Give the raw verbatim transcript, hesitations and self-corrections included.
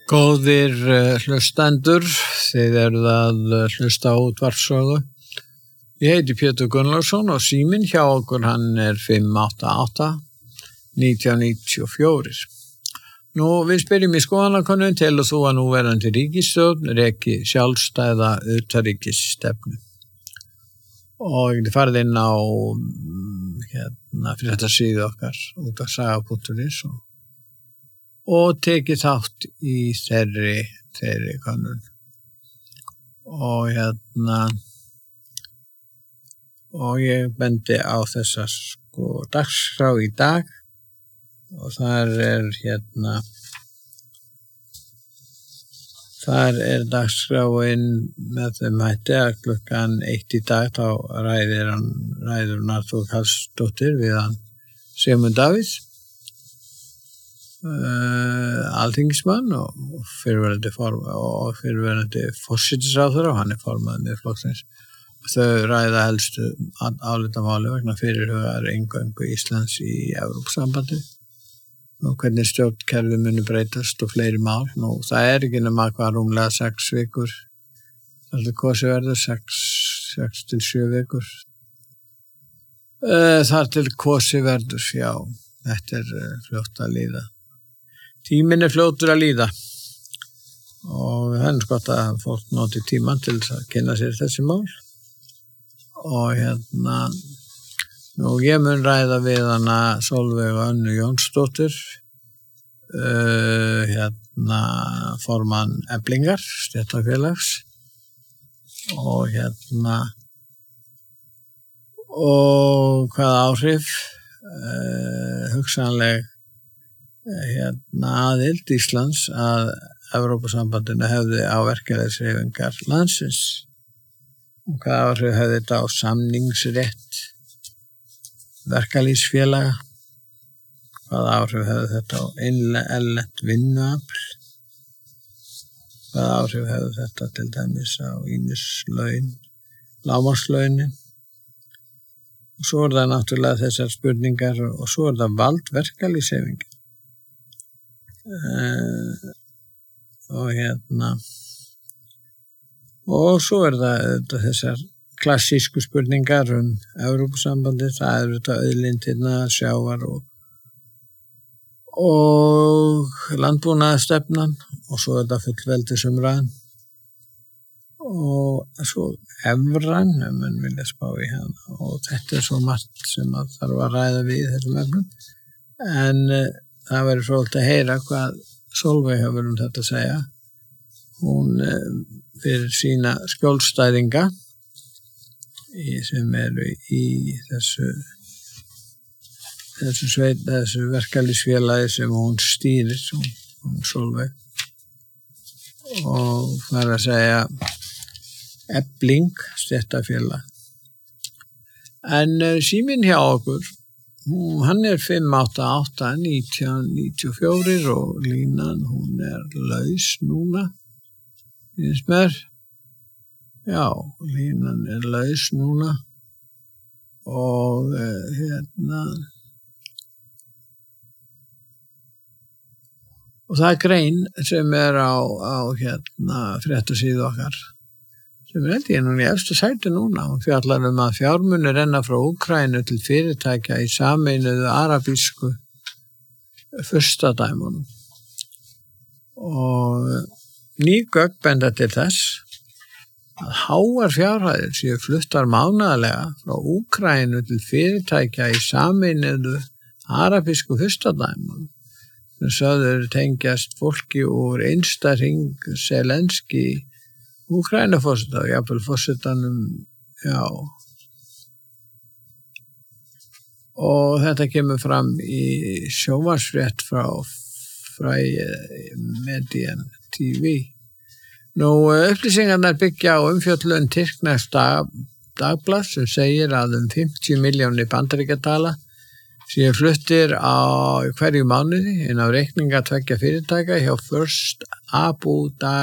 Góðir uh, hlustendur, þið eruð að uh, hlusta á útvarpssögu. Ég heiti Pétur Gunnlaugsson og síminn hjá okkur hann er fimm átta átta nítján níutíu og fjögur. Nú við spyrjum í skoðanakönnun telur þú að núverandi ríkisstjórn reki sjálfstæða utanríkisstefnu. Og þið farið inn á hérna fréttasíðu okkar útvarpssaga punktur is og og tekið þátt í þeirri, þeirri könnun. Og hérna, og ég bendi á þessa sko dagskrá í dag og þar er hérna, þar er dagskráin með þeim hætti að klukkan eitt í dag þá ræðir hann, ræður Arnþór Karlsdóttir við hann Sigmund Davíðs. Uh, alþingismann og, og fyrirverandi form og fyrirverandi forsætisráðherra og hann er formaður Miðflokksins. Þau ræða helstu álitamáli vegna fyrirhugaðar inngöngu Íslands í Evrópusambandið og hvernig stjórnkerfi muni breytast og fleiri mál. Nú, það er ekki nema hvað rúmlega sex vikur. Það er kosið verður sex, sex til sjö vikur. Uh, þar til kosið verður, já, þetta er uh, fljótt að líða. Tíminn er fljótur að líða og það er gott að fólk noti tíman til að kynna sér þessi mál og hérna nú ég mun ræða við hana Sólveig Önnu Jónsdóttir uh, hérna formann Eflingar stéttarfélags og hérna og hvaða áhrif uh, hugsanleg hérna aðild Íslands að Evrópusambandinu hefði á verkefælishreyfingar landsins og hvað áhrif hefði þetta á samningsrétt verkalýðsfélaga, hvað áhrif hefði þetta á innlent vinnuafl, hvað áhrif hefði þetta til dæmis á ýmis laun, lágmarkslaunin og svo er það náttúrulega þessar spurningar og svo er það vald verkalýðshreyfingar. Uh, og hérna og svo er það, það þessar klassísku spurningar um Evrópusambandið, það eru þetta auðlindirnar, sjávar og og landbúnaðarstefnan og svo er þetta fullveldisumræðan og svo evran, ef mann vilja spá í hana og þetta er svo margt sem að þarf að ræða við þessum efnum en uh, það verður fróðlegt að heyra hvað Sólveig hefur um þetta að segja. Hún fyrir sína skjólstæðinga í, sem eru í þessu, þessu, sveit, þessu verkalýðsfélagi sem hún stýrir, hún, hún Sólveig. Og það að segja Efling, stéttarfélag. En uh, síminn hjá okkur, hann er fimm átta átta nítján níutíu og fjögur og línan hún er laus núna finnst mér já, línan er laus núna og uh, hérna og það er grein sem er á, á hérna fréttasíðu okkar sem er held ég núna í efstu sæti núna og fjallar um að fjármunir renna frá Úkraínu til fyrirtækja í sameinuðu arabísku furstadæmunum. Og ný gögn benda til þess að háar fjárhæðir séu fluttar mánaðarlega frá Úkraínu til fyrirtækja í sameinuðu arabísku furstadæmunum sem sögður tengjast fólki úr einsta hring Zelenski Úkraínuforseta og jafnvel forsetanum, já. Og þetta kemur fram í sjónvarpsfrétt frá Freie Medien T V. Nú, upplýsingarnar byggja á umfjöllun tyrknesks dag, dagblaðs sem segir að um fimmtíu milljónir bandaríkjadala séu fluttir á hverju mánuði inn á reikninga tveggja fyrirtækja hjá First Abu Dhabi